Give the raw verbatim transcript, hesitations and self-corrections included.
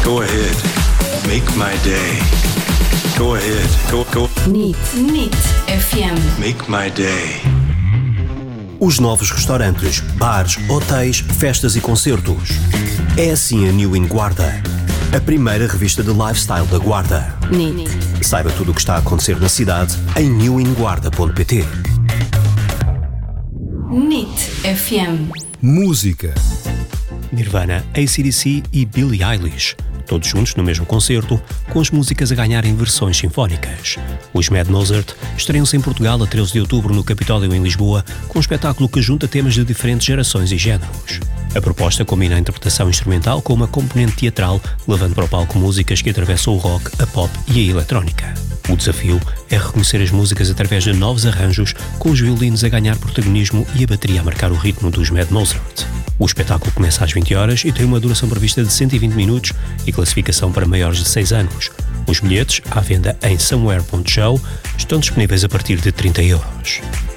Go ahead, make my day. Go ahead, go, go. N I T, N I T F M. Make my day. Os novos restaurantes, bares, hotéis, festas e concertos. É assim a New In Guarda, a primeira revista de lifestyle da Guarda. N I T. Saiba tudo o que está a acontecer na cidade em new in guarda ponto pt. N I T F M. Música. Nirvana, A C D C e Billie Eilish, todos juntos no mesmo concerto, com as músicas a ganharem versões sinfónicas. Os Mad Mozart estreiam-se em Portugal a treze de outubro no Capitólio em Lisboa, com um espetáculo que junta temas de diferentes gerações e géneros. A proposta combina a interpretação instrumental com uma componente teatral, levando para o palco músicas que atravessam o rock, a pop e a eletrónica. O desafio é reconhecer as músicas através de novos arranjos, com os violinos a ganhar protagonismo e a bateria a marcar o ritmo dos Mad Mozart. O espetáculo começa às vinte horas e tem uma duração prevista de cento e vinte minutos e classificação para maiores de seis anos. Os bilhetes, à venda em somewhere ponto show, estão disponíveis a partir de trinta euros.